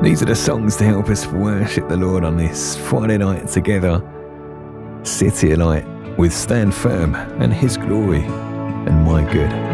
These are the songs to help us worship the Lord on this Friday night together. City of Light with Stand Firm and His Glory and My Good.